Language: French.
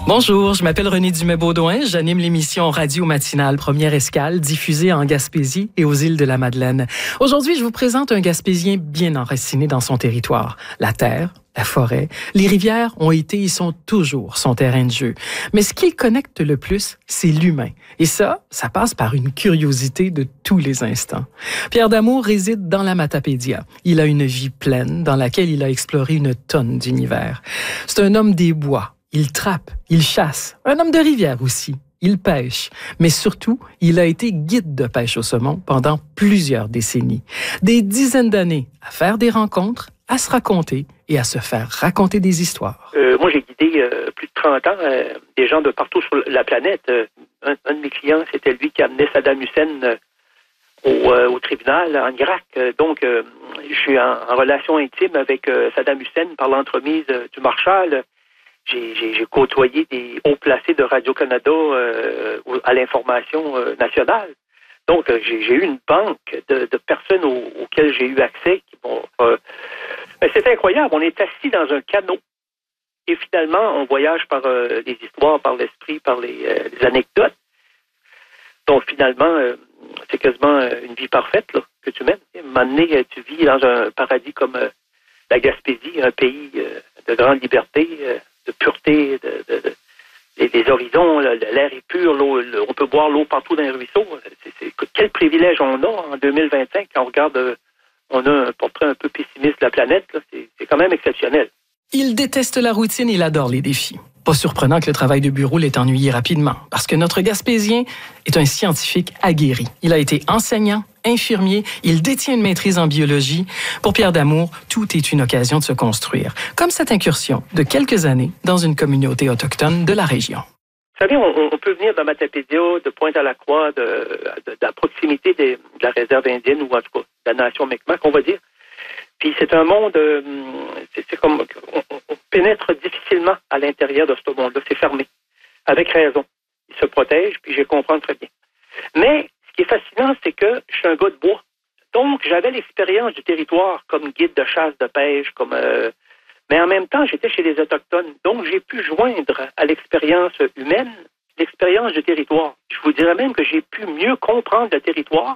Bonjour, je m'appelle René Dumais-Baudouin. J'anime l'émission Radio Matinale Première Escale, diffusée en Gaspésie et aux îles de la Madeleine. Aujourd'hui, je vous présente un Gaspésien bien enraciné dans son territoire. La terre, la forêt, les rivières ont été et sont toujours son terrain de jeu. Mais ce qui le connecte le plus, c'est l'humain. Et ça passe par une curiosité de tous les instants. Pierre Damour réside dans la Matapédia. Il a une vie pleine dans laquelle il a exploré une tonne d'univers. C'est un homme des bois. Il trappe, il chasse, un homme de rivière aussi. Il pêche, mais surtout, il a été guide de pêche au saumon pendant plusieurs décennies. Des dizaines d'années à faire des rencontres, à se raconter et à se faire raconter des histoires. Moi, j'ai guidé plus de 30 ans des gens de partout sur la planète. Un de mes clients, c'était lui qui amenait Saddam Hussein au tribunal en Irak. Donc, je suis en relation intime avec Saddam Hussein par l'entremise du Marshal. J'ai côtoyé des hauts placés de Radio-Canada à l'information nationale. Donc, j'ai eu une banque de personnes auxquelles j'ai eu accès. Mais c'était incroyable. On est assis dans un canot et finalement, on voyage par les histoires, par l'esprit, par les anecdotes. Donc, finalement, c'est quasiment une vie parfaite là, que tu mènes. À un moment donné, tu vis dans un paradis comme la Gaspésie, un pays de grande liberté, de pureté, des horizons, l'air est pur, l'eau, on peut boire l'eau partout dans les ruisseaux. Quel privilège on a en 2025 quand on regarde, on a un portrait un peu pessimiste de la planète, là, c'est quand même exceptionnel. Il déteste la routine et il adore les défis. Pas surprenant que le travail de bureau l'ait ennuyé rapidement, parce que notre Gaspésien est un scientifique aguerri. Il a été enseignant, infirmier, il détient une maîtrise en biologie. Pour Pierre Damour, tout est une occasion de se construire, comme cette incursion de quelques années dans une communauté autochtone de la région. Vous savez, on peut venir dans Matapédia, de Pointe-à-la-Croix, de la proximité de la réserve indienne, ou en tout cas de la nation Mi'kmaq, on va dire. Puis c'est un monde, c'est comme on pénètre difficilement à l'intérieur de ce monde-là. C'est fermé, avec raison. Il se protège, puis je comprends très bien. Mais ce qui est fascinant, c'est que je suis un gars de bois. Donc, j'avais l'expérience du territoire comme guide de chasse, de pêche, mais en même temps, j'étais chez les Autochtones. Donc, j'ai pu joindre à l'expérience humaine l'expérience du territoire. Je vous dirais même que j'ai pu mieux comprendre le territoire